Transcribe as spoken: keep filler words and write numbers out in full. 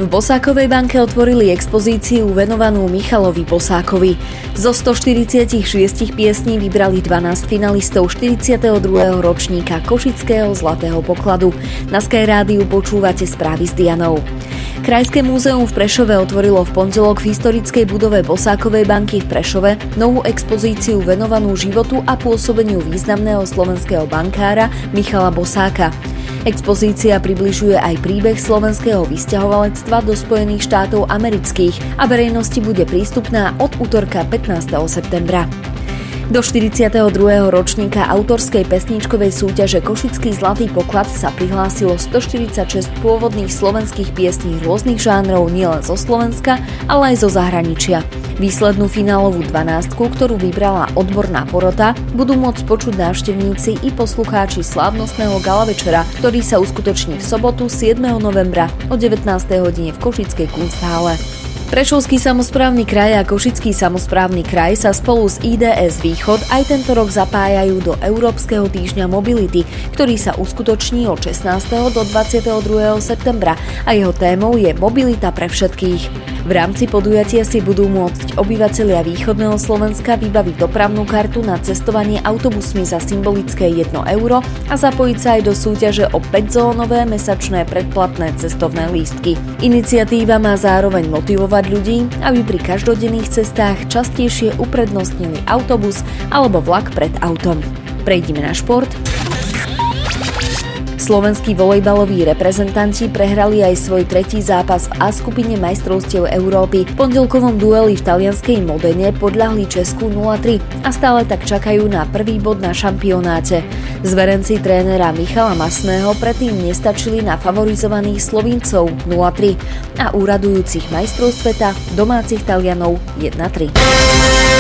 V Bosákovej banke otvorili expozíciu venovanú Michalovi Bosákovi. Zo stoštyridsaťšesť piesní vybrali dvanásť finalistov štyridsiateho druhého ročníka Košického zlatého pokladu. Na Sky Rádiu počúvate správy s Dianou. Krajské múzeum v Prešove otvorilo v pondelok v historickej budove Bosákovej banky v Prešove novú expozíciu venovanú životu a pôsobeniu významného slovenského bankára Michala Bosáka. Expozícia približuje aj príbeh slovenského vysťahovalectva do Spojených štátov amerických a verejnosti bude prístupná od utorka pätnásteho septembra. Do štyridsiateho druhého ročníka autorskej pesničkovej súťaže Košický zlatý poklad sa prihlásilo stoštyridsaťšesť pôvodných slovenských piesní rôznych žánrov nielen zo Slovenska, ale aj zo zahraničia. Výslednú finálovú dvanástku, ktorú vybrala odborná porota, budú môcť počuť návštevníci i poslucháči slávnostného gala večera, ktorý sa uskutoční v sobotu siedmeho novembra o devätnástej hodine v Košickej Kunsthále. Prešovský samosprávny kraj a Košický samosprávny kraj sa spolu s í dé es Východ aj tento rok zapájajú do Európskeho týždňa mobility, ktorý sa uskutoční od šestnásteho do dvadsiateho druhého septembra a jeho témou je mobilita pre všetkých. V rámci podujatia si budú môcť obyvatelia východného Slovenska vybaviť dopravnú kartu na cestovanie autobusmi za symbolické jedno euro a zapojiť sa aj do súťaže o päťzónové mesačné predplatné cestovné lístky. Iniciatíva má zároveň motivovať ľudí, aby pri každodenných cestách častejšie uprednostnili autobus alebo vlak pred autom. Prejdime na šport. Slovenskí volejbaloví reprezentanti prehrali aj svoj tretí zápas v A skupine majstrovstiev Európy. V pondelkovom dueli v talianskej Modene podľahli Česku nula tri a stále tak čakajú na prvý bod na šampionáte. Zverenci trénera Michala Masného predtým nestačili na favorizovaných Slovíncov nula tri a úradujúcich majstrov sveta domácich Talianov jedna tri.